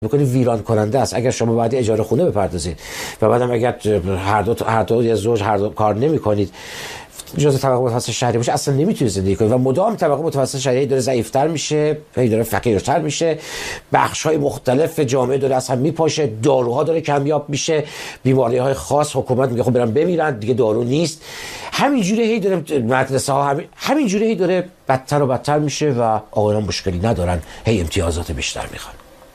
میکنی ویران کننده است. اگر شما باید اجاره خونه بپردازید و بعدم اگر هر دو یا زوج هر دو کار نمیکنید، جزء طبقه متوسط شهری باشه، اصلا نمیتونید زندگی کنید و مدام طبقه متوسط شهری داره ضعیف‌تر میشه، داره فقیرتر میشه، بخش‌های مختلف جامعه داره از هم میپاشه، داروها داره کمیاب میشه، بیماری‌های خاص حکومت میگه خب برن بمیرن دیگه دارو نیست. همینجوری هی داره مدرسه ها همینجوری هی داره بدتر و بدتر میشه و آقایان مشکلی ندارن، هی امتیازات بیشتر میخوان.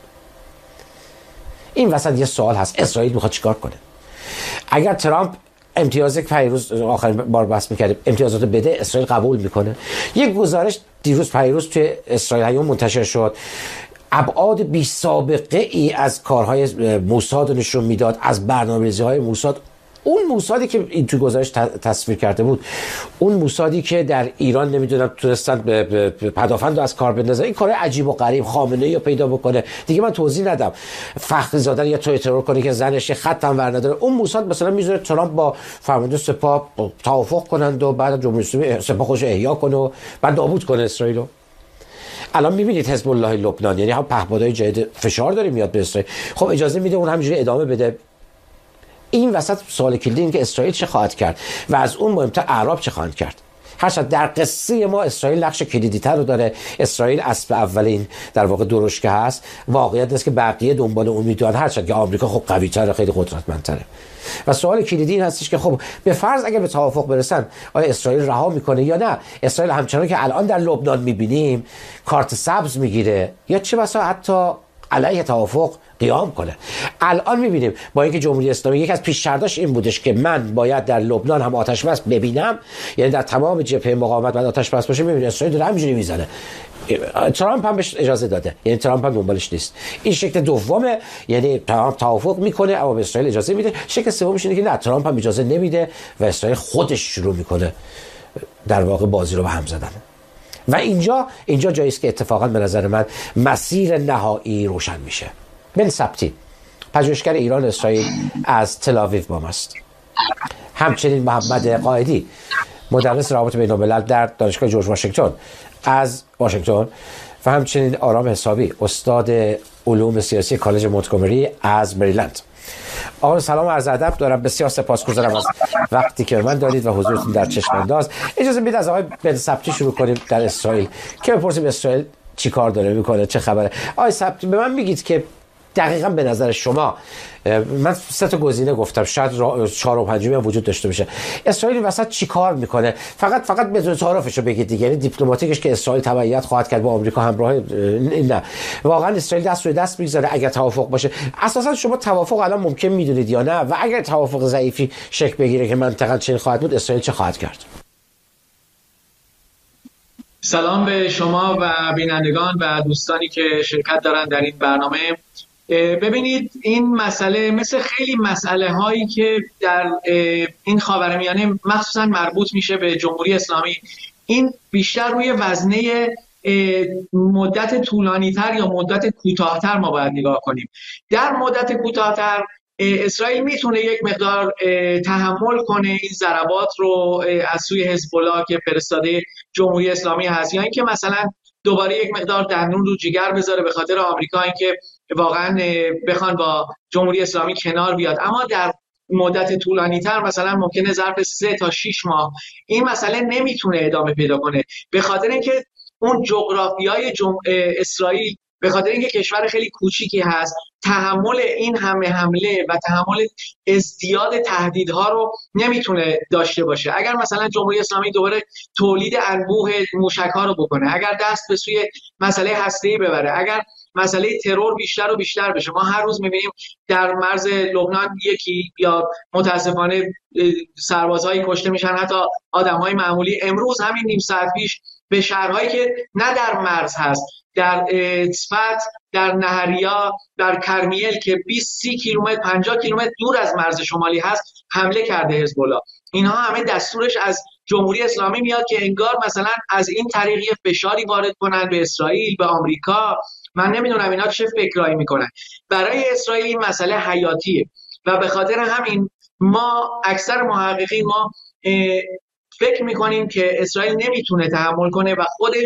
این وسط یه سوال هست، اسرائیل میخواد چیکار کنه؟ اگر ترامپ امتیاز پیروز آخرین بار بحث می‌کردیم امتیازات بده، اسرائیل قبول میکنه؟ یک گزارش دیروز پیروز توی اسرائیل هیوم منتشر شد، ابعاد بی سابقه ای از کارهای موساد نشون میداد، از برنامه‌ریزی‌های موساد. اون موسادی که این تو گزارش تصویر کرده بود، اون موسادی که در ایران نمیدونم تونستن به پدافند از کار بندازن، این کار عجیب و غریب، خامنه‌ای رو پیدا بکنه دیگه، من توضیح ندم، فخری زاده یا توی ترور کنه که زنش خط هم ور نداره، اون موساد مثلا میذاره ترامپ با فرمانده سپاه توافق کنند و بعد جمهوری اسلامی سپاه خودش احیا کنه و بعد نابود کنه اسرائیلو. الان میبینید حزب الله لبنان، یعنی هم پهپادهای جدید فشار داره میاد به اسرائیل، خب اجازه میده اون همینجوری ادامه بده. این وسط سوال کلیدی این که اسرائیل چه خواهد کرد و از اون مهمتر اعراب چه خواهند کرد. هرچند در قصه ما اسرائیل نقش کلیدی تر رو داره، اسرائیل اسب اولین در واقع درشکه هست، واقعیت است که بقیه دنبال اون میدونن، هرچند که آمریکا خب قوی تره، خیلی قدرتمندتره. و سوال کلیدی این هستش که خب به فرض اگر به توافق برسن، آیا اسرائیل رها میکنه یا نه؟ اسرائیل همچنان که الان در لبنان میبینیم کارت سبز میگیره یا چه بسا حتی علیه توافق قیام کنه. الان میبینیم با اینکه جمهوری اسلامی یک از پیش‌شرطاش این بودش که من باید در لبنان هم آتش بس ببینم، یعنی در تمام جبهه مقاومت باید آتش بس باشه، میبینید اسرائیل داره همینجوری میزنه. ترامپ هم بهش اجازه داده، یعنی ترامپ هم دنبالش نیست. این شکل دومه، یعنی ترامپ توافق میکنه اما به اسرائیل اجازه میده. شکل سومش اینه که نه، ترامپ هم اجازه نمیده و اسرائیل خودش شروع میکنه در واقع بازی رو به هم زدن. و اینجا جایی است که اتفاقا به نظر من مسیر نهایی روشن میشه. بن سبتی پژوهشگر ایران اسرائیل از تل‌آویو با ماست. همچنین محمد قائدی مدرس روابط بین‌الملل در دانشگاه جورج واشنگتن از واشنگتن و همچنین آرام حسابی استاد علوم سیاسی کالج مونتگومری از مریلند. آقا سلام و عرض ادب دارم، بسیار سپاسگزارم از وقتی که من دادید و حضورتون در چشم انداز. اجازه بدید از آقای بن سبتی شروع کنیم در اسرائیل که بپرسیم اسرائیل چی کار داره میکنه، چه خبره. آقای سبتی به من میگید که دقیقاً به نظر شما، من 3 تا گزینه گفتم، شاید 4 و 5 هم وجود داشته باشه، اسرائیل وسط چی کار میکنه؟ فقط بدون تعارفشو بگید دیگه، یعنی دیپلماتیکش که اسرائیل تبعیت خواهد کرد با آمریکا همراه، نه واقعا اسرائیل دست روی دست میگذاره اگر توافق باشه. اساسا شما توافق الان ممکن میدونید یا نه؟ و اگر توافق ضعیفی شکل بگیره که منطقاً چه خواهد بود، اسرائیل چه خواهد کرد؟ سلام به شما و بینندگان و دوستانی که شرکت دارن در این برنامه. ببینید این مسئله مثل خیلی مسئله هایی که در این خاورمیانه مخصوصا مربوط میشه به جمهوری اسلامی، این بیشتر روی وزنه مدت طولانی تر یا مدت کوتاه‌تر ما باید نگاه کنیم. در مدت کوتاه‌تر اسرائیل میتونه یک مقدار تحمل کنه این ضربات رو از سوی حزب الله که فرستاده جمهوری اسلامی هست، یا اینکه مثلا دوباره یک مقدار دندون رو جگر بذاره به خاطر آمریکا، اینکه واقعا بخوان با جمهوری اسلامی کنار بیاد. اما در مدت طولانی تر مثلا ممکنه ظرف 3 تا 6 ماه این مسئله نمیتونه ادامه پیدا کنه، به خاطر اینکه اون جغرافیای اسرائیل، به خاطر اینکه کشور خیلی کوچیکی هست، تحمل این همه حمله و تحمل ازدیاد تهدیدها رو نمیتونه داشته باشه. اگر مثلا جمهوری اسلامی دوباره تولید انبوه موشک‌ها رو بکنه، اگر دست به سوی مسئله هسته‌ای ببره، اگر مسئله ترور بیشتر و بیشتر بشه، ما هر روز می‌بینیم در مرز لبنان یکی یا متاسفانه سربازهایی کشته میشن، حتی آدم‌های معمولی. امروز همین نیم ساعت پیش به شهرهایی که نه در مرز هست، در صفت، در نهریا، در کرمیل که 20-30 کیلومتر 50 کیلومتر دور از مرز شمالی هست حمله کرده حزب الله. اینها همه دستورش از جمهوری اسلامی میاد که انگار مثلا از این طریقی فشاری وارد کنن به اسرائیل، به آمریکا. من نمیدونم اینا چه فکرایی میکنن. برای اسرائیل این مسئله حیاتیه و به خاطر همین ما اکثر محققین ما فکر میکنیم که اسرائیل نمیتونه تحمل کنه و خودش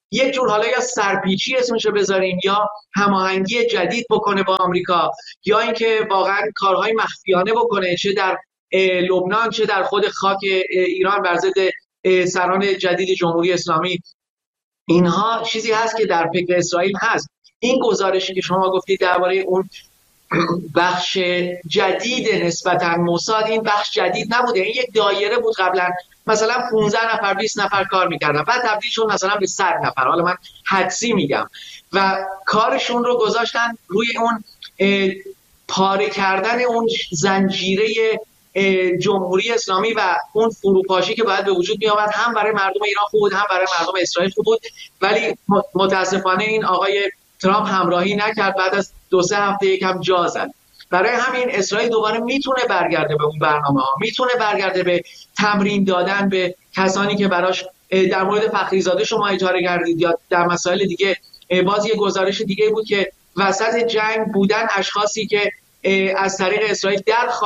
یک جور حالا یا سرپیچی اسمشو بذاریم یا هماهنگی جدید بکنه با آمریکا، یا اینکه واقعا کارهای مخفیانه بکنه، چه در لبنان چه در خود خاک ایران بر ضد سران جدید جمهوری اسلامی. اینها چیزی هست که در فکر اسرائیل هست. این گزارشی که شما گفتید درباره اون بخش جدید نسبتاً موساد، این بخش جدید نبوده، این یک دایره بود قبلا مثلا 15 نفر 20 نفر کار میکردن، بعد تبدیل شد مثلا به 100 نفر، حالا من حدسی میگم، و کارشون رو گذاشتن روی اون پاره کردن اون زنجیره جمهوری اسلامی و اون فروپاشی که باید به وجود می آمد، هم برای مردم ایران خوب بود هم برای مردم اسرائیل خوب بود. ولی متاسفانه این آقای ترامپ همراهی نکرد، بعد از 2-3 هفته یکم جا زد. برای همین اسرائیل دوباره میتونه برگرده به اون برنامه ها، میتونه برگرده به تمرین دادن به کسانی که براش در مورد فخریزاده شما اشاره کردید یا در مسائل دیگه. باز یه گزارش دیگه بود که وسط جنگ بودن اشخاصی که از طریق اسرائیل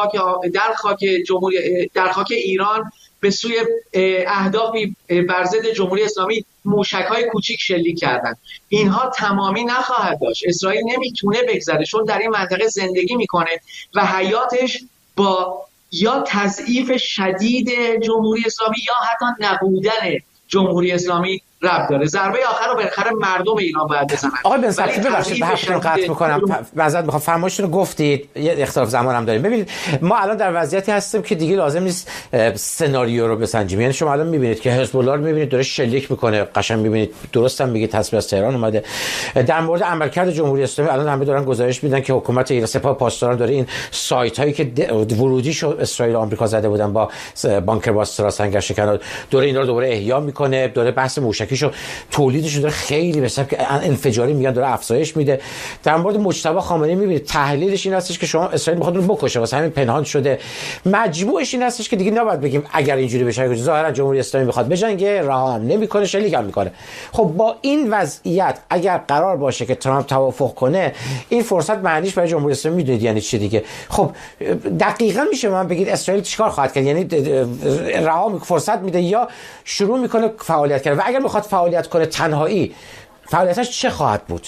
در خاک ایران به سوی اهدافی بر ضد جمهوری اسلامی موشک‌های کوچیک شلیک کردند. اینها تمامی نخواهد داشت. اسرائیل نمیتونه بگذره، چون در این منطقه زندگی میکنه و حیاتش با یا تضعیف شدید جمهوری اسلامی یا حتی نبودن جمهوری اسلامی ربط داره. ضربه آخر رو بالاخره مردم ایران باید بزنن. آقای بن سبتی ببخشید حرفتون رو قطع می‌کنم، معذرت می‌خوام، فرمایشتون رو گفتید، یه اختلاف زمان هم داریم. ببینید ما الان در وضعیتی هستیم که دیگه لازم نیست سناریو رو بسنجیم. یعنی شما الان می‌بینید که حزب الله رو می‌بینید داره شلیک می‌کنه، قشنگ می‌بینید، درست هم میگه تصویر از تهران اومده. در مورد عملکرد جمهوری اسلامی الان همه دارن گزارش میدن که حکومت ایران، سپاه پاسداران داره این سایت‌هایی که ورودیشو اسرائیل و آمریکا زده بودن با بانکر باسترا سنگر شکن، داره اینا رو دوباره احیا می‌کنه، داره بحث موشکیشو تولیدش داره خیلی به سبک انفجاری میگن داره افزایش میده. در مورد مجتبی خامنه‌ای میبینید تحلیلش این هستش که شما اسرائیل میخواد اون بکشه، واسه همین پنهان شده. مجموعش این هستش که دیگه نباید بگیم اگر اینجوری بشه ظاهرا جمهوری اسلامی میخواد بجنگه، رها هم نمیکنه، شلیک هم میکنه. خب با این وضعیت اگر قرار باشه که ترامپ توافق کنه، این فرصت معنیش برای جمهوری اسلامی میدونید یعنی چی دیگه. خب دقیقاً میشه من بگید اسرائیل چیکار خواهد کرد؟ یعنی رها فرصت میده یا شروع میکنه فعالیت کردن؟ و اگر میخواد فعالیت کنه تنهایی، فعالیتش چه خواهد بود؟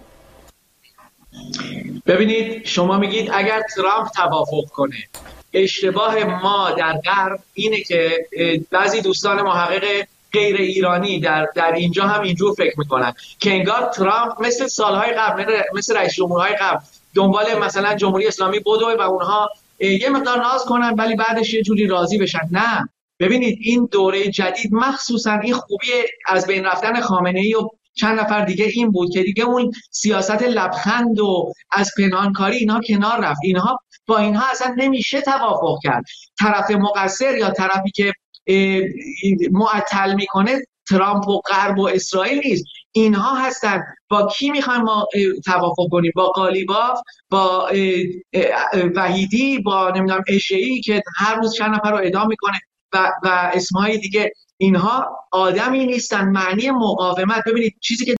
ببینید شما میگید اگر ترامپ توافق کنه. اشتباه ما در غرب اینه که بعضی دوستان محقق غیر ایرانی در اینجا هم اینجور فکر میکنن که انگار ترامپ مثل سالهای قبل، مثل رئیس جمهورهای قبل دنبال مثلا جمهوری اسلامی بدوه و اونها یه مقدار ناز کنن ولی بعدش یه جوری راضی بشن. نه، ببینید این دوره جدید مخصوصا این خوبی از بین رفتن خامنه‌ای و چند نفر دیگه این بود که دیگه اون سیاست لبخند و از پنهانکاری اینها کنار رفت. اینها با اینها اصلا نمیشه توافق کرد. طرف مقصر یا طرفی که معطل میکنه ترامپ و غرب و اسرائیل نیست، اینها هستن. با کی میخوایم ما توافق کنیم؟ با قالیباف، با وحیدی، با نمیدونم اشعی که هر روز چند نفر رو اعدام میکنه و اسمهای دیگه. اینها آدمی نیستن. معنی مقاومت، ببینید چیزی که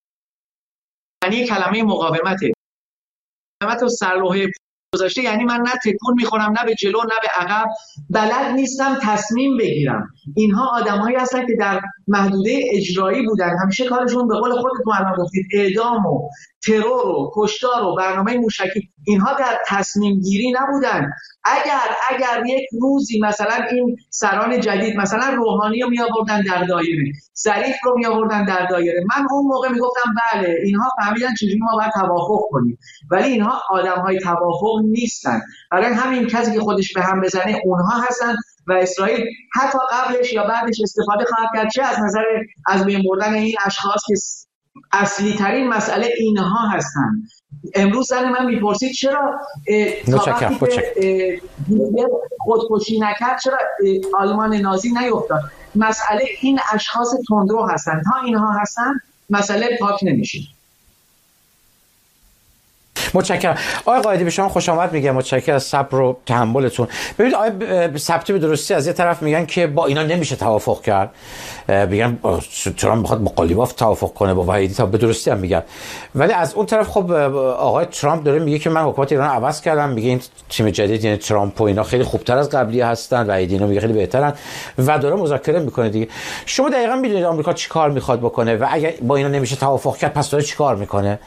معنی کلمه مقاومته، مقاومت و سرلوحه گذاشته یعنی من نه تکون میخورم نه به جلو نه به عقب، بلد نیستم تصمیم بگیرم. اینها آدمایی هستن که در محدوده اجرایی بودن، همیشه کارشون به قول خودتون الان گفتید اعدام و ترور و کشتار و برنامه موشکی. اینها در تصمیم گیری نبودن. اگر یک روزی مثلا این سران جدید مثلا روحانی رو می آوردن در دایره، ظریف رو می آوردن در دایره، من اون موقع می گفتم بله اینها فهمیدن چجوری ما باید توافق کنیم. ولی اینها آدم‌های توافق نیستن. برای همین کسی که خودش به هم بزنه اونها هستن و اسرائیل حتی قبلش یا بعدش استفاده خواهد کرد، چه از نظر از بین بردن این اشخاص که اصلی ترین مسئله اینها هستن. امروز زن من میپرسید چرا تا وقتی که خودکشی نکرد چرا آلمان نازی نیفتاد. مسئله این اشخاص تندرو هستن، تا اینها هستن مسئله پاک نمیشه. متشکرم آقای قائدی، به شما خوش آمد میگم. متشکرم از صبر و تحملتون. ببینید آقای ثبتی به درستی از یه طرف میگن که با اینا نمیشه توافق کرد، میگن ترامپ میخواد با قالیباف توافق کنه، با وحیدی تا به درستی هم میگن. ولی از اون طرف خب آقای ترامپ داره میگه که من حکومت ایران عوض کردم، میگه این تیم جدید یعنی ترامپ و اینا خیلی خوبتر از قبلی هستن، وحیدی اینا میگه خیلی بهترن و داره مذاکره میکنه دیگه. شما دقیقاً میدونید آمریکا چیکار میخواد بکنه و اگه با اینا نمیشه توافق کرد پس داره چیکار میکنه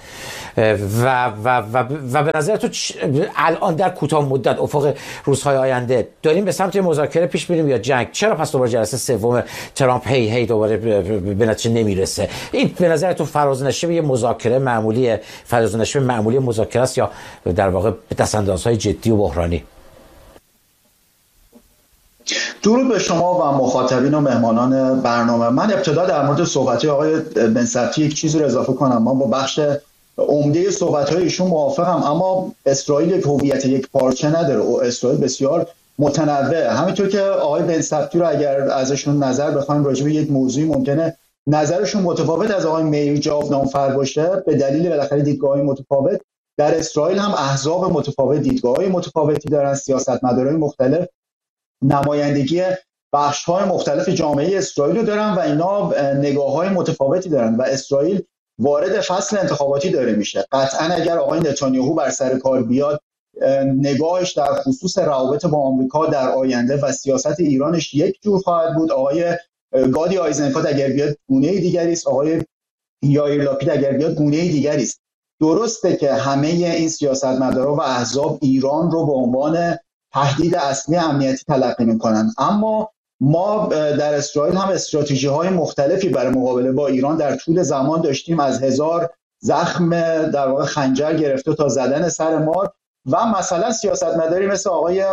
و به نظر تو الان در کوتاه مدت افق روزهای آینده داریم به سمت مذاکره پیش میریم یا جنگ؟ چرا پس دوباره جلسه سوم ترامپ هی دوباره به نتیجه نمیرسه؟ این به نظر تو فرازنشیب یه مذاکره معمولی، فرازنشیب معمولی مذاکره است یا در واقع دستاندازهای جدی و بحرانی؟ درود به شما و مخاطبین و مهمانان برنامه. من ابتدا در مورد صحبت‌های آقای بن ثبتی یک چیزی رو اضافه کنم. من با بخش عمده صحبت‌های ایشون موافقم، اما اسرائیل یک هویت یک پارچه نداره و اسرائیل بسیار متنوع. همینطور که آقای بن ثبتی رو اگر ازشون نظر بخوایم راجع به یک موضوعی ممکنه نظرشون متفاوت از آقای میر جاودانفر باشه به دلیل بالاخره دیدگاه‌های متفاوت. در اسرائیل هم احزاب متفاوت دیدگاه‌های متفاوتی دارن، سیاستمدارای مختلف نمایندگی بخش‌های مختلف جامعه اسرائیل رو دارن و اینا نگاه‌های متفاوتی دارن و اسرائیل وارد فصل انتخاباتی داره میشه. قطعا اگر آقای نتانیاهو بر سر کار بیاد نگاهش در خصوص روابط با آمریکا در آینده و سیاست ایرانش یک جور خواهد بود. آقای گادی آیزنکوت اگر بیاد گونه دیگری است، آقای یائیر لاپید اگر بیاد گونه دیگری است. درسته که همه این سیاستمدارا و احزاب ایران رو به عنوان تهدید اصلی امنیتی تلقی میکنن، اما ما در اسرائیل هم استراتژی‌های مختلفی برای مقابله با ایران در طول زمان داشتیم، از 1000 زخم در واقع خنجر گرفته تا زدن سر مار. و مثلا سیاستمداری مثل آقای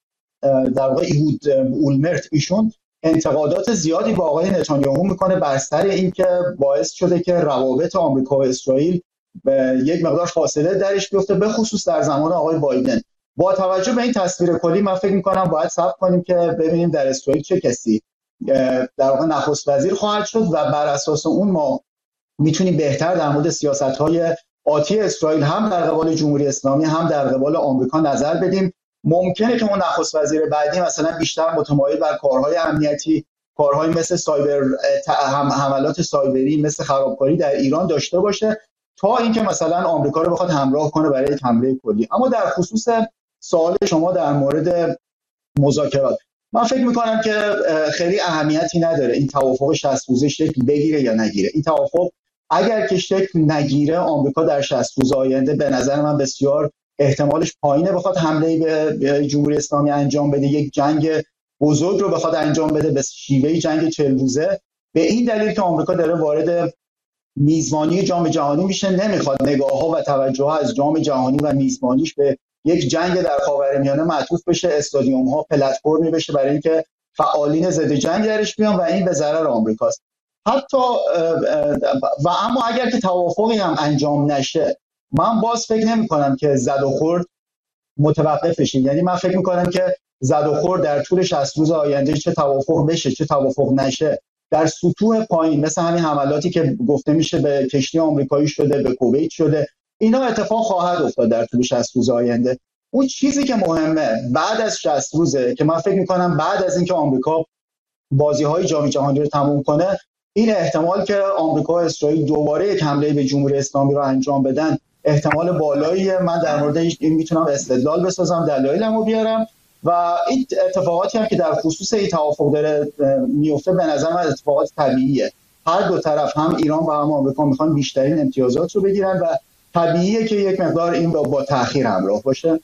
در واقع ایهود اولمرت، ایشون انتقادات زیادی با آقای نتانیاهو میکنه بر سر اینکه باعث شده که روابط آمریکا و اسرائیل یک مقدار فاصله درش بیفته، به خصوص در زمان آقای بایدن. با توجه به این تصویر کلی من فکر می‌کنم باید صبر کنیم که ببینیم در اسرائیل چه کسی در واقع نخست وزیر خواهد شد و بر اساس اون ما میتونیم بهتر در مورد سیاست‌های آتی اسرائیل هم در قبال جمهوری اسلامی هم در قبال آمریکا نظر بدیم. ممکنه که اون نخست وزیر بعدی مثلا بیشتر متمایل بر کارهای امنیتی، کارهای مثل سایبر حملات سایبری، مثل خرابکاری در ایران داشته باشه تا اینکه مثلا آمریکا رو بخواد همراه کنه برای یک حمله کلی. اما در خصوص سوال شما در مورد مذاکرات، من فکر میکنم که خیلی اهمیتی نداره این توافق 60 روزه شکل بگیره یا نگیره. این توافق اگر که شکل نگیره، آمریکا در 60 روز آینده به نظر من بسیار احتمالش پایینه بخواد حمله به جمهوری اسلامی انجام بده، یک جنگ بزرگ رو بخواد انجام بده به شیوه جنگ 40 روزه، به این دلیل که آمریکا داره وارد میزبانی جام جهانی میشه، نمیخواد نگاه‌ها و توجه‌ها از جام جهانی و میزبانیش به یک جنگ در خاورمیانه معطوف بشه، استادیوم‌ها پلتفرمی بشه برای اینکه فعالین ضد جنگ درش بیان و این به ضرر آمریکاست. حتی و اما اگر که توافقی هم انجام نشه، من باز فکر نمی‌کنم که زد و خورد متوقف بشه. یعنی من فکر می‌کنم که زد و خورد در طول 60 روز آینده، چه توافق بشه چه توافق نشه، در سطوح پایین مثل همین حملاتی که گفته میشه به کشتی آمریکایی شده، به کویت شده، اینا اتفاق خواهد افتاد در طول 60 روز آینده. اون چیزی که مهمه بعد از 60 روزه که من فکر می‌کنم بعد از اینکه آمریکا بازی‌های جام جهانی رو تموم کنه، این احتمال که آمریکا و اسرائیل دوباره یک حمله به جمهوری اسلامی رو انجام بدن احتمال بالاییه. من در مورد این میتونم استدلال بسازم، دلایلمو بیارم و این اتفاقاتی هم که در خصوص این توافق داره میفته به نظر من اتفاقات طبیعیه. هر دو طرف، هم ایران و هم آمریکا، میخوان بیشترین امتیازات رو بگیرن و طبیعیه که یک مقدار این با تأخیر همراه باشه.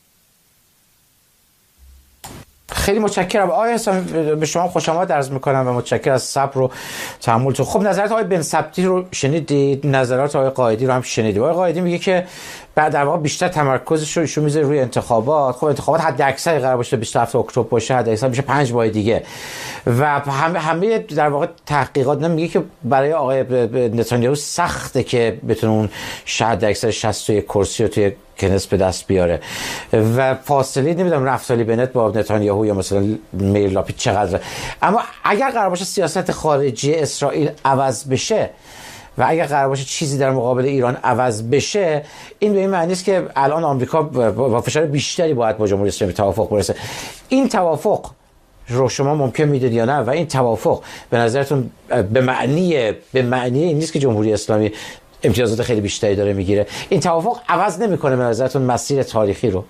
خیلی متشکرم آقای حسام، به شما خوش آمد عرض میکنم و متشکرم از صبر و تحملتون. خب نظرات آقای بن ثبتی رو شنیدید، نظرات آقای قائدی رو هم شنیدید. آقای قائدی میگه که بعد در واقع بیشتر تمرکزش رو ایشون میذاره روی انتخابات. خب انتخابات حد اکثر قرار باشه 27 اکتبر باشه، حد اکثر میشه 5 ماه دیگه و همه در واقع تحقیقات میگه که برای آقای نتانیاهو سخته که بتونه اون حد اکثر 61 کرسی رو توی کنس به دست بیاره و فاصله نمیدونم نفتالی بنت با نتانیاهو یا مثلا میر لاپید چقدره. اما اگر قرار باشه سیاست خارجی اسرائیل عوض بشه و اگر قرار باشه چیزی در مقابل ایران عوض بشه، این به این معنی است که الان آمریکا با فشار بیشتری باید با جمهوری اسلامی توافق برسه. این توافق رو شما ممکن میدید یا نه؟ و این توافق به نظرتون به معنی این نیست که جمهوری اسلامی امتیازات خیلی بیشتری داره میگیره؟ این توافق عوض نمیکنه به نظرتون مسیر تاریخی رو؟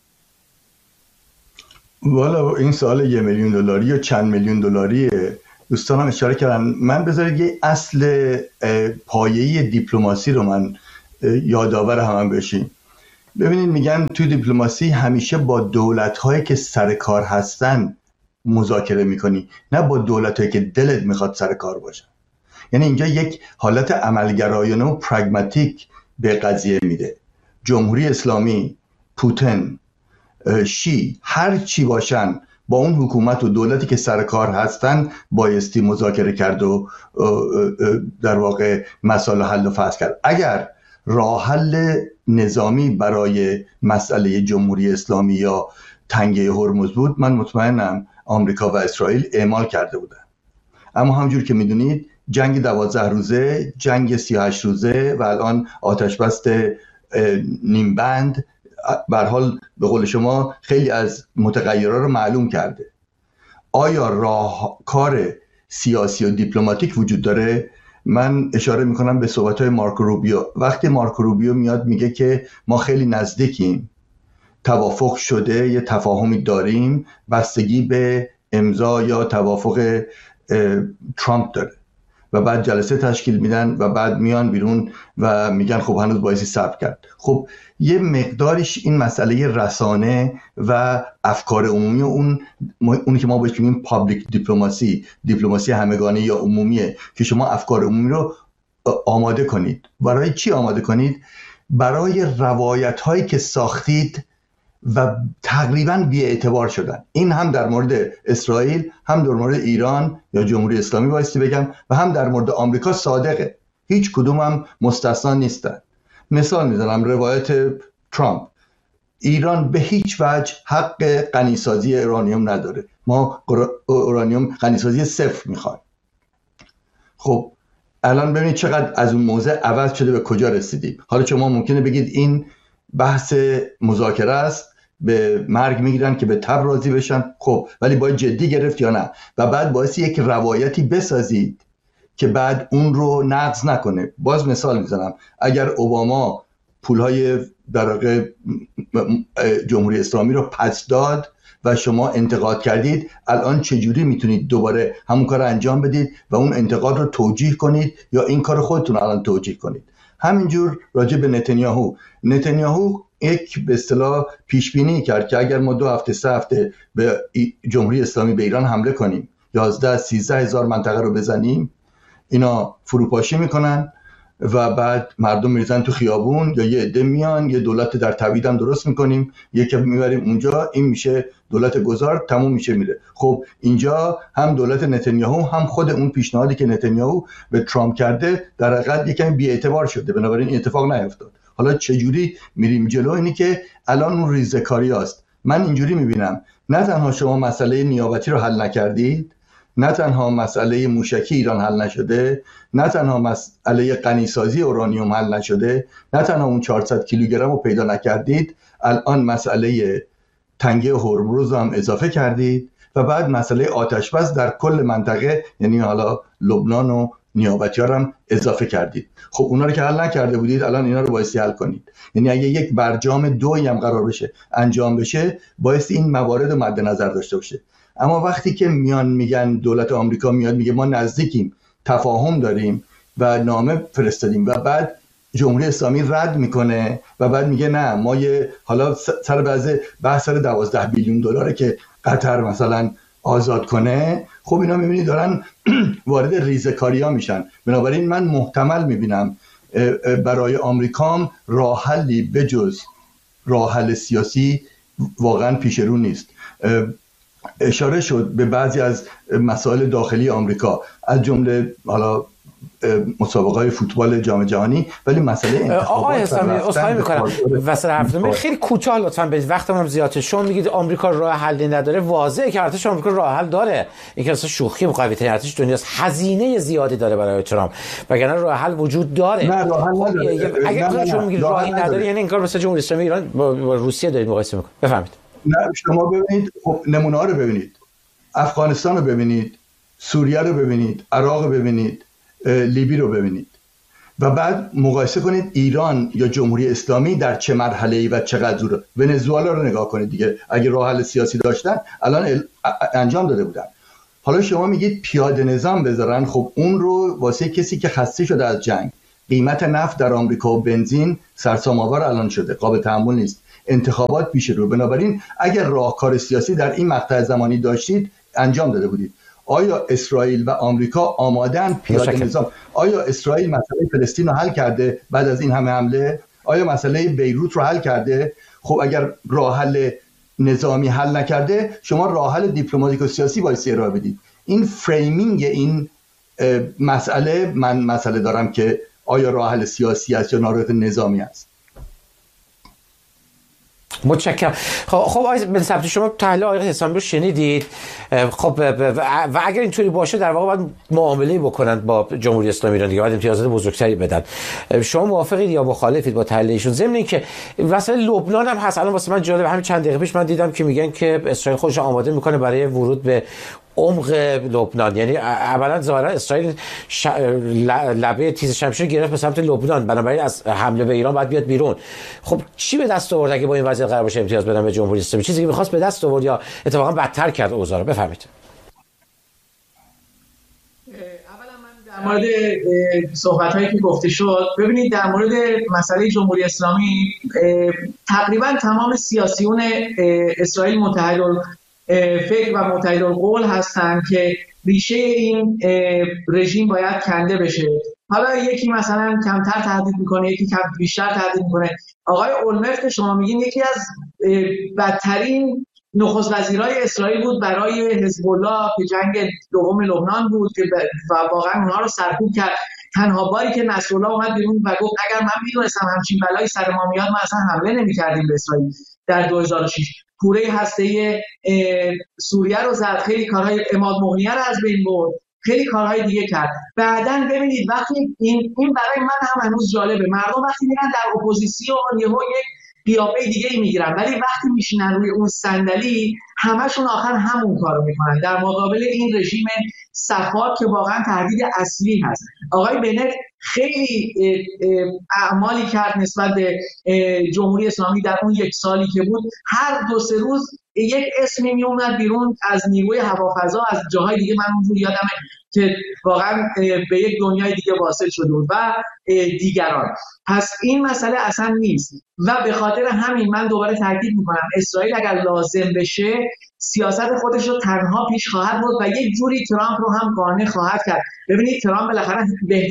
والا این سوال $1 میلیون یا چند میلیون دلاری دوستانم اشاره کردن. من بذارید یه اصل پایه‌ای دیپلماسی رو من یادآور هم بشیم. ببینید میگن توی دیپلماسی همیشه با دولت‌هایی که سر کار هستن مذاکره میکنی، نه با دولت‌هایی که دلت میخواد سر کار باشن. یعنی اینجا یک حالت عملگرایانه و پرگماتیک به قضیه میده. جمهوری اسلامی، پوتین، شی، هر چی باشن با اون حکومت و دولتی که سر کار هستن بایستی مذاکره کرد و در واقع مسائل حل و فصل کرد. اگر راه حل نظامی برای مسئله جمهوری اسلامی یا تنگه هرمز بود، من مطمئنم آمریکا و اسرائیل اعمال کرده بودن. اما همونجور که میدونید جنگ 12 روزه، جنگ 38 روزه و الان آتشبس نیم بند به هر حال به قول شما خیلی از متغیرها رو معلوم کرده. آیا راهکار سیاسی و دیپلماتیک وجود داره؟ من اشاره میکنم به صحبت‌های مارکو روبیو. وقتی مارکو روبیو میاد میگه که ما خیلی نزدیکیم، توافق شده، یه تفاهمی داریم، بستگی به امضا یا توافق ترامپ داره، و بعد جلسه تشکیل میدن و بعد میان بیرون و میگن خب هنوز بایستی صبر کرد. خب یه مقداریش این مسئله رسانه و افکار عمومی، اونی که ما بهش میگیم پابلیک دیپلماسی همگانی یا عمومیه، که شما افکار عمومی رو آماده کنید. برای چی آماده کنید؟ برای روایت هایی که ساختید و تقریباً بی‌اعتبار شدن. این هم در مورد اسرائیل، هم در مورد ایران یا جمهوری اسلامی بایستی بگم، و هم در مورد آمریکا صادقه. هیچ کدوم هم مستثنا نیستن. مثال میزنم، روایت ترامپ: ایران به هیچ وجه حق غنیسازی اورانیوم نداره، ما اورانیوم غنیسازی 0 میخوایم. خب الان ببینید چقدر از اون موضع عوض شده، به کجا رسیدیم. حالا شما ممکنه بگید این بحث مذاکره است، به مرگ میگیرن که به تب راضی بشن. خب ولی باید جدی گرفت یا نه؟ و بعد باید یک روایتی بسازید که بعد اون رو نقض نکنه. باز مثال میزنم، اگر اوباما پولهای در واقع جمهوری اسلامی رو پس داد و شما انتقاد کردید، الان چجوری میتونید دوباره همون کار رو انجام بدید و اون انتقاد رو توجیه کنید یا این کار خودتون الان توجیه کنید؟ همینجور راجع به نتانیاهو یک به اصطلاح پیش بینی کرد که اگر ما 2 هفته 3 هفته به جمهوری اسلامی به ایران حمله کنیم، 11-13 هزار منطقه رو بزنیم، اینا فروپاشی میکنن و بعد مردم میریزن تو خیابون، یا یه عده میان یه دولت در تبعید هم درست میکنیم، یکی میبریم اونجا، این میشه دولت گذار، تموم میشه میره. خب اینجا هم دولت نتانیاهو هم خود اون پیشنهادی که نتانیاهو به ترامپ کرده در حقیقت یکم بی‌اعتبار شده، بنابراین این اتفاق نیفتاد. حالا چجوری میریم جلو؟ اینی که الان اون ریزکاری است. من اینجوری میبینم، نه تنها شما مسئله نیابتی رو حل نکردید، نه تنها مسئله موشکی ایران حل نشده، نه تنها مسئله غنیسازی اورانیوم حل نشده، نه تنها اون 400 کیلوگرم رو پیدا نکردید، الان مسئله تنگه هرمز هم اضافه کردید و بعد مسئله آتش بس در کل منطقه، یعنی حالا لبنان و نیابتی ها هم اضافه کردید. خب اونا رو که حل نکرده بودید، الان اینا رو بایستی حل کنید. یعنی اگه یک برجام 2 هم قرار بشه انجام بشه، بایستی این موارد رو مد نظر داشته باشه. اما وقتی که میگن دولت آمریکا میاد میگه ما نزدیکیم، تفاهم داریم و نامه فرستادیم، و بعد جمهوری اسلامی رد میکنه و بعد میگه نه ما حالا سر بحث سر 12 بیلیون دلاره که قطر مثلا آزاد کنه. خب اینا میبینید دارن وارد ریزکاریا میشن. بنابراین من محتمل میبینم برای آمریکام راه حلی بجز راه حل سیاسی واقعا پیش رو نیست. اشاره شد به بعضی از مسائل داخلی آمریکا، از جمله حالا مسابقات فوتبال جام جهانی، ولی مسئله انتخابات آقای اسلامی اصلاحی میکنم وسط حرفتون خیلی کوتاه لطفاً بدید، وقتم هم زیاده. شما میگید آمریکا راه حلی نداره، واضحه که ارتش آمریکا راه حل داره، این که اصلا شوخی مقوی ترین ارتش دنیاست، هزینه زیادی داره برای ترامپ، وگرنه راه حل وجود داره. نه راه حل نداره. اگر شما میگید راهی نداره، یعنی این کار مثلا جمهوری اسلامی ایران با روسیه دارید مقایسه میکنید. بفهمید. نه شما ببینید، خب نمونه ها رو ببینید، افغانستان رو ببینید، سوریه رو ببینید، عراق رو ببینید، لیبی رو ببینید و بعد مقایسه کنید ایران یا جمهوری اسلامی در چه مرحله‌ای و چقدر دوره. ونزوئلا رو نگاه کنید دیگه، اگه راه حل سیاسی داشتن الان انجام داده بودن. حالا شما میگید پیاده نظام بذارن، خب اون رو واسه کسی که خسته شده از جنگ، قیمت نفت در آمریکا و بنزین سرسام‌آور الان شده، قابل تحمل نیست، انتخابات پیش رو، بنابراین اگر راهکار سیاسی در این مقطع زمانی داشتید انجام داده بودید. آیا اسرائیل و آمریکا آمادن پیاده نظام؟ آیا اسرائیل مسئله فلسطین رو حل کرده بعد از این همه حمله؟ آیا مسئله بیروت رو حل کرده؟ خب اگر راه حل نظامی حل نکرده، شما راه حل دیپلماتیک و سیاسی باید ارائه بدید. این فریمینگ این مسئله، من مسئله دارم که آیا راه حل سیاسی است یا راه نظامی است. متشکرم. خب آقای بن ثبتی، شما تحلیل آقای حسامی رو شنیدید. خب و اگر اینطوری باشه در واقع باید معامله بکنن با جمهوری اسلامی ایران دیگه، باید امتیازات بزرگتری بدن. شما موافقید یا مخالفید با تحلیل ایشون؟ ضمن اینکه مثلا لبنان هم هست، الان واسه من جالب، همین چند دقیقه پیش من دیدم که میگن که اسرائیل خودش آماده میکنه برای ورود به عمق لبنان، یعنی اولا ظاهرا اسرائیل لبه تیز شمشیر گرفت به سمت لبنان، بنابراین از حمله به ایران باید بیاد بیرون. خب چی به دست آورد اگه با این وضعیت قرار باشه امتیاز بدن به جمهوری اسلامی؟ چیزی که می‌خواست به دست آورد یا اتفاقا بدتر کرد اوضاع رو؟ بفهمید. اولا من در مورد صحبت‌هایی که گفته شد، ببینید در مورد مسئله جمهوری اسلامی تقریبا تمام سیاسیون اسرائیل متحد فکر و متحد القول هستن که ریشه این رژیم باید کنده بشه. حالا یکی مثلا کمتر تهدید میکنه، یکی کم بیشتر تهدید میکنه. آقای اولمرت شما میگین یکی از بدترین نخست وزیرای اسرائیل بود برای حزب الله که جنگ دوم لبنان بود که واقعا اونها رو سرکوب کرد. تنها باری که نصرالله اومد بیرون و گفت اگر من میدونستم همچین بلایی سر ما میاد ما اصلا حمله نمی‌کردیم به اسرائیل در 2006. کوره هسته‌ای سوریه رو زد، خیلی کارهای عماد مغنیه رو از بین برد، خیلی کارهای دیگه کرد. بعدن ببینید وقتی این برای من هم هنوز جالبه، مردم وقتی میرن در اپوزیسیون یهو یک قیافه دیگه ای میگیرن، ولی وقتی میشینن روی اون صندلی همشون آخر همون کارو میکنن در مقابل این رژیم صفاک که واقعا تهدید اصلی هست. آقای بنت خیلی اعمالی کرد نسبت به جمهوری اسلامی در اون یک سالی که بود. هر 2-3 روز یک اسمی می اومد بیرون از نیروی هوافضا، از جاهای دیگه، من اونجور یادمه که واقعا به یک دنیای دیگه واصل شده بود و دیگران. پس این مسئله اصلا نیست و به خاطر همین من دوباره تاکید میکنم اسرائیل اگر لازم بشه سیاست خودش رو تنها پیش خواهد برد و یک جوری ترامپ رو هم قانع خواهد کرد. ببینید ترامپ بالاخره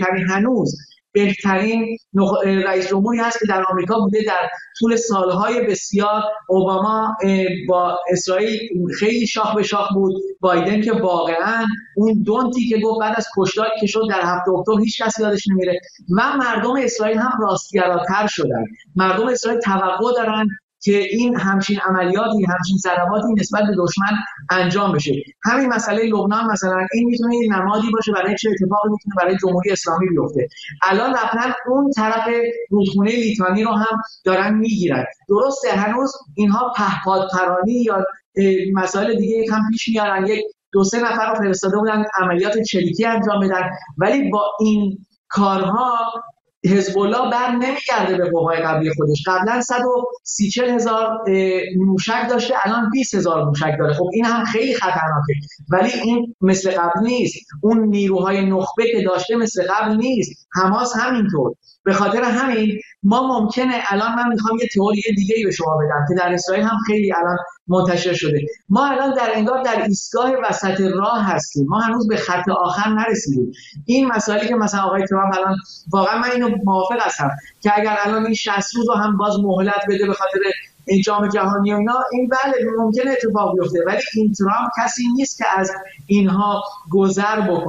بهترین رئیس جمهوری هست که در آمریکا بوده در طول سالهای بسیار. اوباما با اسرائیل خیلی شاخ به شاخ بود، بایدن که واقعا اون دونتی که گفت بعد از کشتاری که شد در 7 اکتبر هیچ کس یادش نمیره و مردم اسرائیل هم راستگراتر شدن. مردم اسرائیل توقع دارن که این همچین عملیاتی، همچین ضرباتی نسبت به دشمن انجام بشه. همین مسئله لبنان مثلا این میتونه نمادی باشه برای چه اتفاقی میتونه برای جمهوری اسلامی بیفته. الان رفتن اون طرف رودخونه لیتانی رو هم دارن میگیرن. درسته هنوز اینها پهپادپرانی یا مسائل دیگه هم پیش میارن، 1-2-3 نفر رو فرستاده بودن عملیات چریکی انجام بدن، ولی با این کارها حزب الله بر نمیگرده به قوای قبلی خودش. قبلا 130,000 موشک داشته، الان 20,000 موشک داره. خب این هم خیلی خطرناکه، ولی این مثل قبل نیست. اون نیروهای نخبه که داشته مثل قبل نیست. حماس همینطور. به خاطر همین ما ممکنه الان من میخوام یه تئوری دیگه به شما بدم که در اسرائیل هم خیلی الان منتشر شده. ما الان انگار در ایستگاه وسط راه هستیم، ما هنوز به خط آخر نرسیدیم. این مسائلی که مثلا آقای ترامپ الان، واقعا من اینو موافق هستم که اگر الان این 60 روز رو هم باز مهلت بده به خاطر این جام جهانی و اینا، این بله ممکنه اتفاق بیفته، ولی این ترامپ کسی نیست که از اینها گذر بکنه.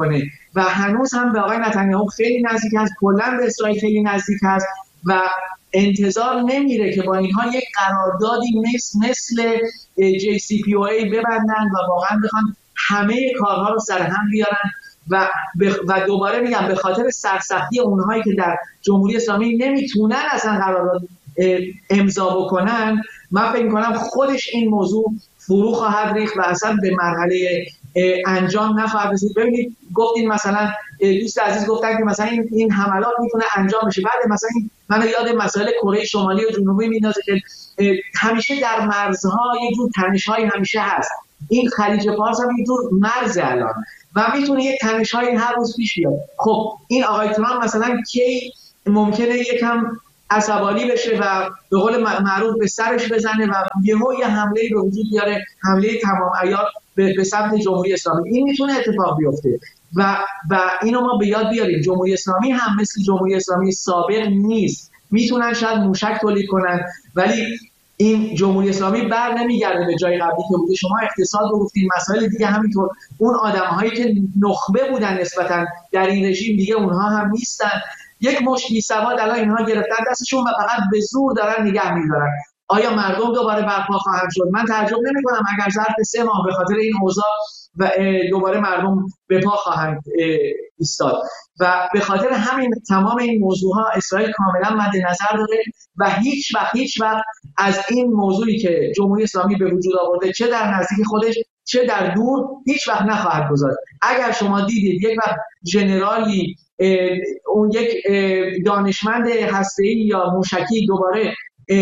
و هنوز هم به آقای نتانیاهو خیلی نزدیک است، کلا به اسرائیل خیلی نزدیک است و انتظار نمیره که با اینها یک قراردادی مثل JCPOA ببندن و واقعا بخوان همه کارها رو سر هم بیارن و دوباره میگم به خاطر سرسختی اونهایی که در جمهوری اسلامی نمیتونن اصلا قرارداد امضا بکنن، من فکر میکنم خودش این موضوع فرو خواهد ریخت و اصلا به مرحله انجام نخواهد رسید. ببینید گفتین مثلا دوست عزیز گفتن که مثلا این حملات میتونه انجام بشه، بعد مثلا من یاد مسائل کره شمالی و جنوبی میندازه که همیشه در مرزها یه جور تنش‌های همیشه هست. این خلیج فارس هم یه جور مرز الان و میتونه یه تنش‌های هر روز پیش بیاد. خب این آقای ترامپ مثلا کی ممکنه یکم عصبانی بشه و به قول معروف به سرش بزنه و یه حمله به وجود بیاره، حمله تمام عیار به سمت جمهوری اسلامی. این میتونه اتفاق بیفته و اینو ما به یاد بیاریم. جمهوری اسلامی هم مثل جمهوری اسلامی سابق نیست. میتونن شاید موشک تولید کنن ولی این جمهوری اسلامی بر نمیگرده به جای قبلی که بوده. شما اقتصاد رو گفتین، مسائل دیگه همینطور. اون آدم‌هایی که نخبه بودن نسبتاً در این رژیم دیگه اونها هم نیستن. یک مشت بی‌سواد الان اینها گرفتن دستشون و فقط به زور دارن نگه می‌دارن. آیا مردم دوباره برپا خواهند شد؟ من تعجب نمی‌کنم اگر ظرف 3 ماه به خاطر این اوضاع و دوباره مردم به پا خواهند ایستاد و به خاطر همین تمام این موضوعها اسرائیل کاملا مد نظر داره و هیچ وقت از این موضوعی که جمهوری اسلامی به وجود آورده چه در نزدیک خودش چه در دور هیچ وقت نخواهد گذاشت. اگر شما دیدید یک وقت ژنرالی اون یک دانشمند هسته‌ای یا موشکی دوباره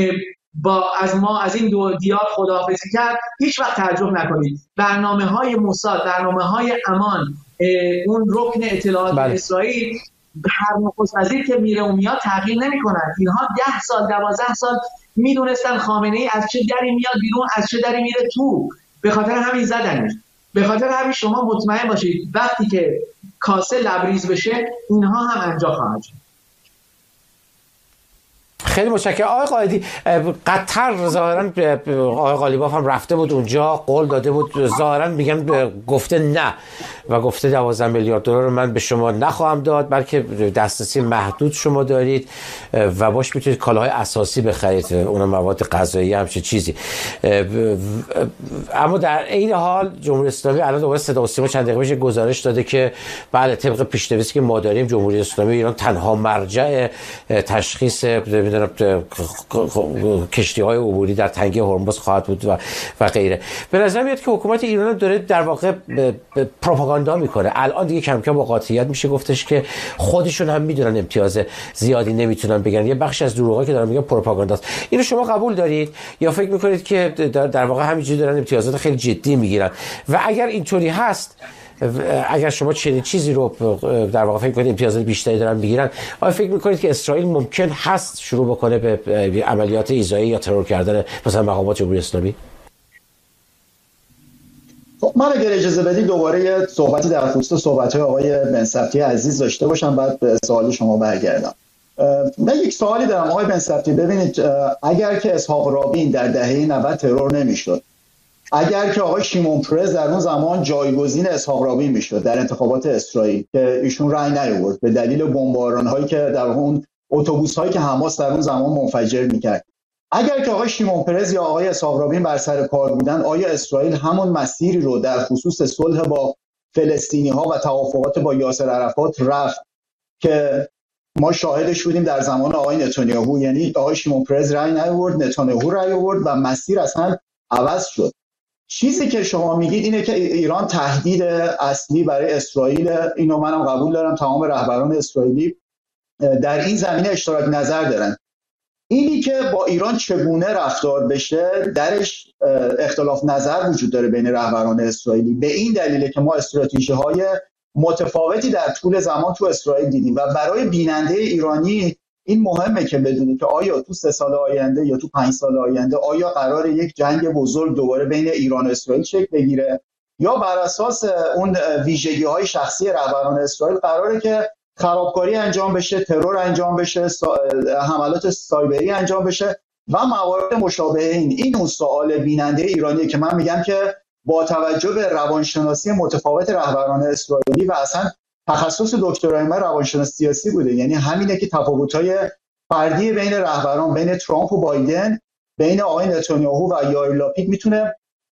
از این دو دیار خداحافظی کرد، هیچ وقت تعجب نکنید. برنامه‌های موساد، برنامه‌های امان، اون رکن اطلاعات اسرائیل هر نخست وزیر که میره و میاد تغییر نمی‌کنن. اینها 10 سال 12 سال میدونستن خامنه‌ای از چه دری میاد بیرون، از چه دری میره تو. به خاطر همین زدنش. به خاطر همین شما مطمئن باشید وقتی که کاسه لبریز بشه اینها هم انجام خواهد شد. خیلی متشکرم آقای قائدی. قطر ظاهرا آقای قالیباف هم رفته بود اونجا، قول داده بود، ظاهرا میگن گفته نه و گفته 12 میلیارد دلار رو من به شما نخواهم داد بلکه دسترسی محدود شما دارید و باش میتونید کالاهای اساسی بخرید، اون مواد غذایی همچین چیزی. اما در این حال جمهوری اسلامی الان دوباره صدا و سیما چند دقیقه پیش گزارش داده که بله طبق پیش‌نویسی که ما داریم جمهوری اسلامی ایران تنها مرجع تشخیص کشتی‌های عبوری در تنگه هرمز خواهد بود و غیره. به نظر میاد که حکومت ایران داره در واقع پروپاگاندا میکنه. الان دیگه کم کم با قاطعیت میشه گفتش که خودشون هم میدونن امتیاز زیادی نمیتونن بگن. یه بخش از دروغا که دارن میگن پروپاگانداست. اینو شما قبول دارید یا فکر میکنید که در واقع همینجوری دارن امتیازات خیلی جدی میگیرن؟ و اگر اینطوری هست، اگر شما چنین چیزی رو در واقع فکر کنید امتیازات بیشتری دارن میگیرن، آیا فکر میکنید که اسرائیل ممکن هست شروع بکنه به عملیات ایذایی یا ترور کردن مثلا مقامات جمهوری اسلامی؟ من اگر اجازه بدید دوباره یه صحبتی در خصوص صحبت‌های آقای بن‌سبتی عزیز داشته باشم بعد به سوال شما برگردم. من یک سوالی دارم آقای بن‌سبتی. ببینید اگر که اسحاق رابین در دهه 90 ترور نمی‌شد، اگر که آقای شیمون پرز در اون زمان جایگزین اسحاق رابین میشد در انتخابات اسرائیل که ایشون رأی نیاورد به دلیل بمباران‌هایی که در اون اتوبوس‌هایی که حماس در اون زمان منفجر می‌کرد، اگر که آقای شیمون پرز یا آقای اسحاق رابین بر سر کار بودن، آیا اسرائیل همون مسیری رو در خصوص صلح با فلسطینی‌ها و توافقات با یاسر عرفات رفت که ما شاهدش بودیم در زمان آقای نتانیاهو؟ یعنی آقای شیمون پرز رأی نیاورد، نتانیاهو رأی آورد و مسیر اصلا عوض شد. چیزی که شما میگید اینه که ایران تهدید اصلی برای اسرائیل، اینو منم قبول دارم، تمام رهبران اسرائیلی در این زمینه اشتراک نظر دارن. اینی که با ایران چگونه رفتار بشه درش اختلاف نظر وجود داره بین رهبران اسرائیلی، به این دلیله که ما استراتژی‌های متفاوتی در طول زمان تو اسرائیل دیدیم و برای بیننده ایرانی این مهمه که بدونید که آیا تو 3 سال آینده یا تو 5 سال آینده آیا قراره یک جنگ بزرگ دوباره بین ایران و اسرائیل شکل بگیره یا بر اساس اون ویژگی‌های شخصی رهبران اسرائیل قراره که خرابکاری انجام بشه، ترور انجام بشه، حملات سایبری انجام بشه و موارد مشابه این اون سوال بیننده ایرانی که من میگم که با توجه به روانشناسی متفاوت رهبران اسرائیلی و اصلا تخصص دکترای من روانشناسی سیاسی بوده. یعنی همینه که تفاوت‌های فردی بین رهبران، بین ترامپ و بایدن، بین آقای نتانیاهو و یائیر لاپید میتونه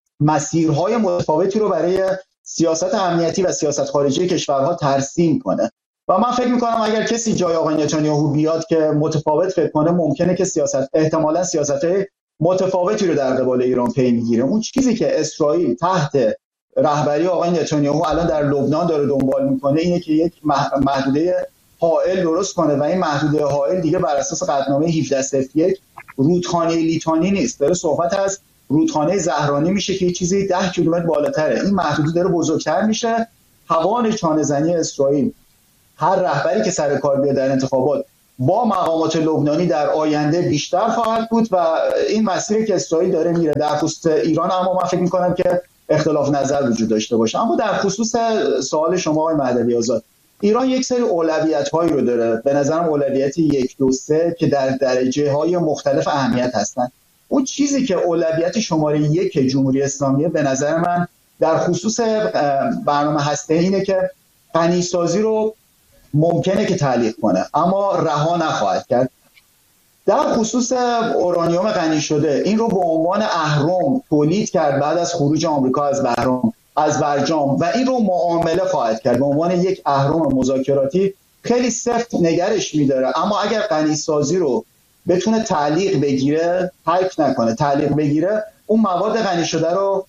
مسیرهای متفاوتی رو برای سیاست امنیتی و سیاست خارجی کشورها ترسیم کنه. و من فکر میکنم اگر کسی جای آقای نتانیاهو بیاد که متفاوت فکر کنه، ممکنه که احتمالاً سیاست‌های متفاوتی رو در قبال ایران پی میگیره. اون چیزی که اسرائیل تحت رهبری آقای نتانیاهو الان در لبنان داره دنبال میکنه اینه که یک محدوده حائل درست کنه و این محدوده حائل دیگه بر اساس قطعنامه 1701 رودخانه لیتانی نیست، داره صحبت از رودخانه زهرانی میشه که یه چیزی 10 کیلومتر بالاتره. این محدوده داره بزرگتر میشه. توان چانه‌زنی اسرائیل، هر رهبری که سر کار بیاد در انتخابات با مقامات لبنانی در آینده بیشتر خواهد بود و این مسیری که اسرائیل داره میره. در خصوص ایران اما من فکر میکنم که اختلاف نظر وجود داشته باشه. اما در خصوص سوال شما آقای مهدوی آزاد، ایران یک سری اولویت‌هایی رو داره، به نظرم اولویت 1 2 3 که در درجه‌های مختلف اهمیت هستن. اون چیزی که اولویت شماره 1 جمهوری اسلامی به نظر من در خصوص برنامه هسته‌ای اینه که غنی‌سازی رو ممکنه که تعلیق کنه اما رها نخواهد کرد. در خصوص اورانیوم غنی شده، این رو به عنوان اهرم تولید کرد بعد از خروج آمریکا از برجام و این رو معامله خواهد کرد به عنوان یک اهرم مذاکراتی. خیلی سفت نگرش می‌داره، اما اگر غنی سازی رو بتونه تعلیق بگیره، ترک نکنه، تعلیق بگیره، اون مواد غنی شده رو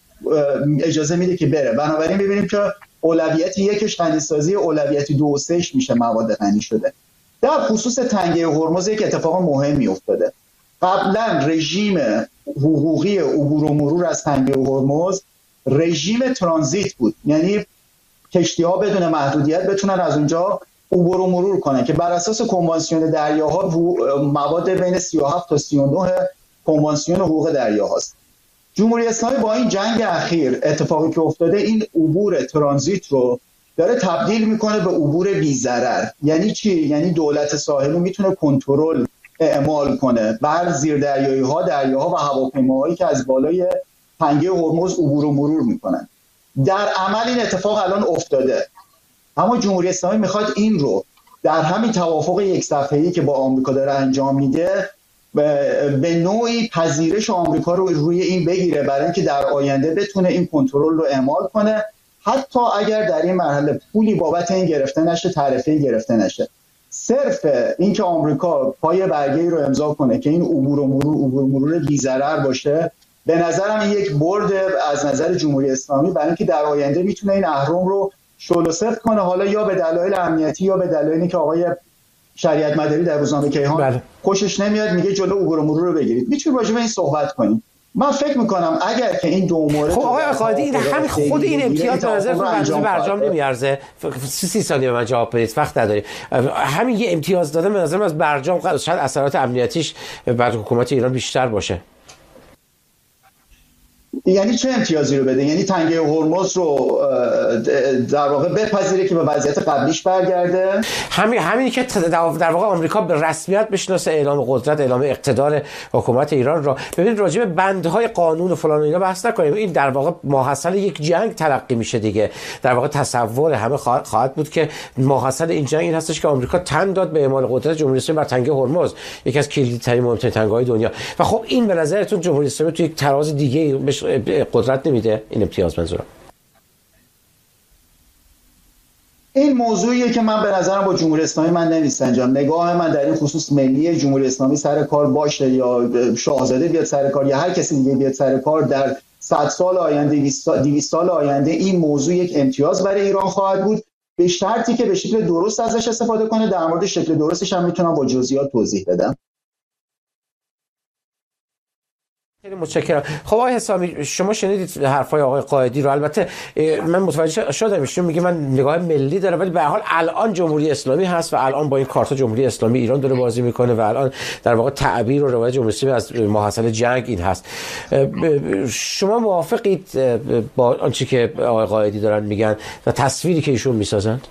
اجازه میده که بره. بنابراین ببینیم که اولویت 1 غنی سازی، اولویت 2 و 3 میشه مواد غنی شده. در خصوص تنگه هرمز یک اتفاق مهمی افتاده. قبلا رژیم حقوقی عبور و مرور از تنگه هرمز رژیم ترانزیت بود، یعنی کشتی‌ها بدون محدودیت بتونن از اونجا عبور و مرور کنن که بر اساس کنوانسیون دریاها مواد بین 37 تا 39 کنوانسیون حقوق دریاهاست. جمهوری اسلامی با این جنگ اخیر اتفاقی که افتاده این عبور ترانزیت رو داره تبدیل میکنه به عبور بی‌ضرر. یعنی چی؟ یعنی دولت ساحلی میتونه کنترل اعمال کنه بر زیردریایی‌ها، دریاها و هواپیماهایی که از بالای تنگه هرمز عبور و مرور میکنن. در عمل این اتفاق الان افتاده، اما جمهوری اسلامی میخواد این رو در همین توافق یک صفحه‌ای که با آمریکا داره انجام میده به نوعی پذیرش آمریکا رو روی این بگیره برای اینکه در آینده بتونه این کنترل رو اعمال کنه، حتی اگر در این مرحله پولی بابت این گرفته نشه، تعرفه‌ای گرفته نشه. صرف اینکه آمریکا پای برگه‌ای رو امضا کنه که این عبور و مرور بی‌ضرر باشه، به نظرم این یک برد از نظر جمهوری اسلامی برای اینکه در آینده میتونه این اهرم رو شل و سفت کنه، حالا یا به دلایل امنیتی یا به دلایلی که آقای شریعت مداری در روزنامه کیهان خوشش نمیاد میگه جلو عبور و مرور رو بگیرید. میتونیم راجع به این صحبت کنیم. من فکر میکنم اگر که این دو مورد خب آقای قائدی این همین خود این امتیاز به نظر برجام نمیارزه؟ 30 ثانیه من جواب بدید، وقت نداریم. همین یه امتیاز دادن به نظر من از برجام شاید اثرات امنیتیش بر حکومت ایران بیشتر باشه. یعنی چه امتیازی رو بده؟ یعنی تنگه هرمز رو در واقع بپذیره که به وضعیت قبلیش برگرده؟ همینی که در واقع آمریکا به رسمیت بشناسه، اعلام قدرت، اعلام اقتدار حکومت ایران را. ببینید راجع به بندهای قانون و فلان و اینا بحث نکنیم، این در واقع ماحصل یک جنگ تلقی میشه دیگه. در واقع تصور همه خواهد بود که ماحصل این جنگ این هستش که آمریکا تن داد به اعمال قدرت جمهوری اسلامی بر تنگه هرمز، یکی از کلیدترین مهمترین تنگه‌های دنیا. و خب این به نظرتون جمهوری اسلامی تو یک تراز دیگه قدرت نمیده؟ این امتیاز منظورم این موضوعیه که من به نظرم با جمهوری اسلامی من نمیسنجم. نگاه من در این خصوص ملی جمهوری اسلامی سر کار باشه یا شاهزاده بیاد سر کار یا هر کسی دیگه بیاد سر کار، در 100 سال آینده 200 سال آینده این موضوع یک امتیاز برای ایران خواهد بود، به شرطی که به شکل درست ازش استفاده کنه. در مورد شکل درستش هم میتونم با جزئیات توضیح بدم. خیلی متشکرم. خب آقای حسامی شما شنیدید حرفای آقای قائدی رو. البته من متوجه شدم ایشون میگه من نگاه ملی داره، ولی به هر حال الان جمهوری اسلامی هست و الان با این کارت جمهوری اسلامی ایران داره بازی میکنه و الان در واقع تعبیر و روایت جمهوری اسلامی از ماحصل جنگ این هست. شما موافقید با آنچه که آقای قائدی دارن میگن و تصویری که ایشون میسازند؟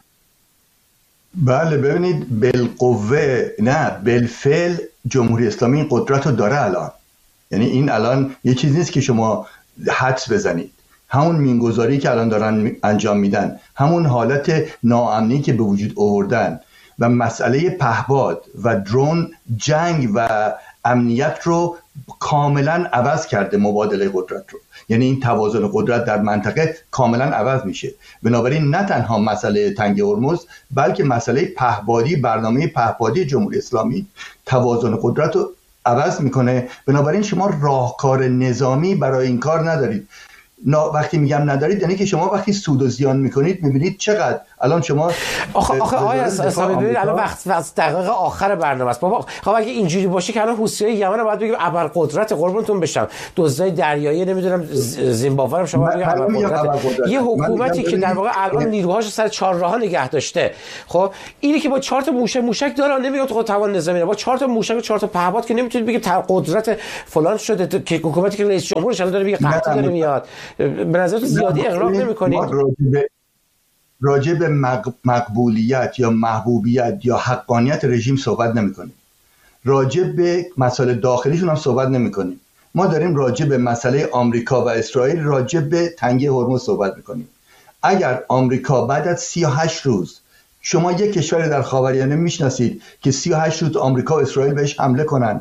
بله ببینید، بالقوه نه بالفعل جمهوری اسلامی این قدرت رو داره الان. یعنی این الان یه چیزی نیست که شما حدس بزنید. همون مینگذاری که الان دارن انجام میدن، همون حالت ناامنی که به وجود آوردن و مسئله پهپاد و درون جنگ و امنیت رو کاملا عوض کرده، مبادله قدرت رو. یعنی این توازن قدرت در منطقه کاملا عوض میشه. بنابراین نه تنها مسئله تنگ هرمز، بلکه مسئله پهپادی، برنامه پهپادی جمهوری اسلامی توازن قدرت رو عوض میکنه. بنابراین شما راهکار نظامی برای این کار ندارید. وقتی میگم ندارید یعنی که شما وقتی سود و زیان میکنید میبینید چقدر الان شما آخه آیا اسلامی ببینید الان وقت دقیقه آخر برنامه است بابا. خب اگه اینجوری باشه که الان حوثی‌های یمن باید بگیم ابرقدرت، قربونتون بشم، دزدای دریایی نمیدونم زیمبابوه رو شما بگید ابرقدرت. یه حکومتی که در واقع الان نیروهاش سر چهارراه نگه داشته، خب اینی که با 4 تا موشک داره نمیاد خود توان نظامی، با 4 تا موشک و 4 تا پهپاد که نمیتونید بگید قدرت فلان شده که حکومتی که رئیس جمهورش الان داره میگه قحطی داره میاد. به نظرتون زیادی اغراق نمی‌کنید؟ راجع به مقبولیت یا محبوبیت یا حقانیت رژیم صحبت نمی‌کنیم. راجع به مسائل داخلیشون هم صحبت نمی‌کنیم. ما داریم راجع به مسئله آمریکا و اسرائیل، راجع به تنگه هرمز صحبت می‌کنیم. اگر آمریکا بعد از 38 روز، شما یک کشور در خاورمیانه میشناسید که 38 روز آمریکا و اسرائیل بهش حمله کنن،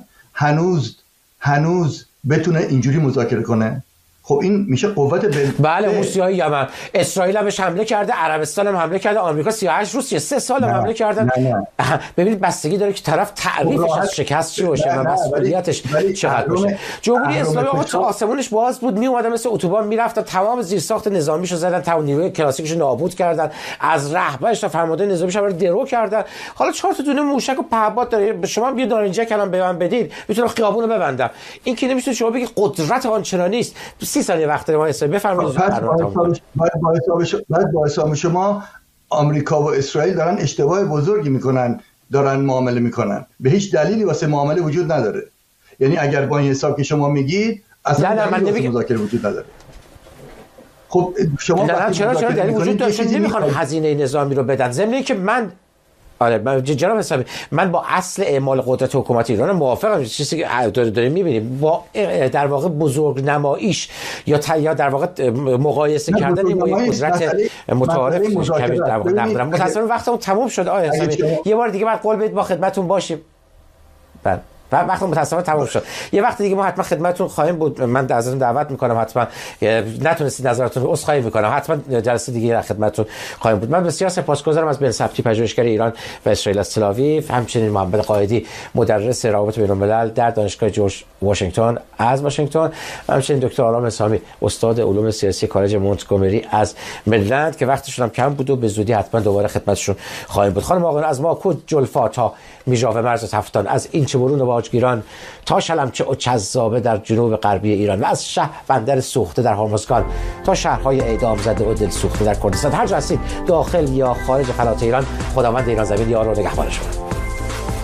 هنوز بتونه اینجوری مذاکره کنه؟ خب این میشه قوت بله. حوثی‌های یمن، اسرائیل هم بهش حمله کرده، عربستان هم حمله کرده، آمریکا 38 روز 3 سال هم حمله کردن. ببینید بستگی داره که طرف تعریفش از شکست چی باشه و مسئولیتش چقدر باشه. جمهوری اسلامی آقا تو آسمونش باز بود، می اومدن مثل اتوبان میرفتن، تمام زیرساخت نظامیشو زدن، تا نیروی کلاسیکش نابود کردن، از رهبرش تا فرمانده نظامیش رو درو کردن. حالا 4 تا دونه موشک و پهپاد داره، شما یه دارنجک الان به من بدید میتونم خیابونو ببندم. این که نمیشه شما بگید قدرت آنچنانی است. 30 ثانیه وقت ما حساب بفرمایید. بعد با حساب شما آمریکا و اسرائیل دارن اشتباه بزرگی میکنن، دارن معامله میکنن. به هیچ دلیلی واسه معامله وجود نداره. یعنی اگر با این حساب که شما میگید اصلا من نمیگم مذاکره وجود نداره. خب شما چرا دلیل وجود داره؟ نمیخوان هزینه نظامی رو بدن. ضمن که من جناب اسلامی، من با اصل اعمال قدرت حکومت ایران موافقم. چیزی که داریم میبینیم با در واقع بزرگ نماییش یا در واقع مقایسه کردن با یک قدرت متعارف کبیر در واقع نقدرم. متأسفانه وقتمون تموم شد. آقای اسلامی یه بار دیگه بعد قول بدید با خدمتتون باشیم. بله وقتی متأسفانه تموم شد. یه وقت دیگه ما حتما خدمتتون خواهیم بود. من ازتون دعوت میکنم، حتما نتونستید نظراتتون رو عذرخواهی میکنم، حتما جلسه دیگه در خدمتتون خواهیم بود. من بسیار سپاسگزارم از بن سبتی، پژوهشگر ایران و اسرائیل از تل‌آویو، همچنین محمد قائدی، مدرس روابط بین‌الملل در دانشگاه جورج واشنگتن از واشنگتن، همچنین دکتر آرام اسلامی، استاد علوم سیاسی کالج مونتگومری از مریلند که وقتشون هم کم بود و به زودی حتما دوباره خدمتشون خواهیم بود. خانم آقایان، از ماکود جلفا تا میژاوه مرز تفتان، از این چبرون و باجگیران تا شلمچه و چذابه در جنوب غربی ایران و از شهربندر سوخته در هرمزگان تا شهرهای اعدام زده و دل سوخته در کردستان، هر جا هستید داخل یا خارج فلات ایران، خداوند ایران زمین یار و نگهبان شما.